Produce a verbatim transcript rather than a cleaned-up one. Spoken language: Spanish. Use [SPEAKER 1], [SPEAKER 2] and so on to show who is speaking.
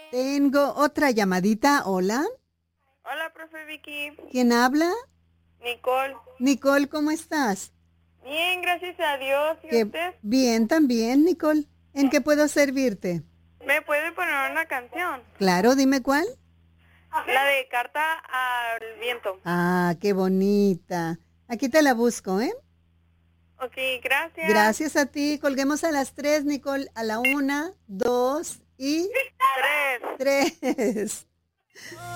[SPEAKER 1] Tengo otra llamadita. Hola.
[SPEAKER 2] Hola, profe Vicky.
[SPEAKER 1] ¿Quién habla?
[SPEAKER 2] Nicole.
[SPEAKER 1] Nicole, ¿cómo estás?
[SPEAKER 2] Bien, gracias a Dios. ¿Y
[SPEAKER 1] Qué
[SPEAKER 2] usted?
[SPEAKER 1] bien también, Nicole. ¿En qué puedo servirte?
[SPEAKER 2] ¿Me puede poner una canción?
[SPEAKER 1] Claro, dime cuál.
[SPEAKER 2] La de Carta al Viento.
[SPEAKER 1] Ah, qué bonita. Aquí te la busco, ¿eh?
[SPEAKER 2] Ok, gracias.
[SPEAKER 1] Gracias a ti. Colguemos a las tres, Nicole. A la una, dos y
[SPEAKER 2] Tres.
[SPEAKER 1] tres.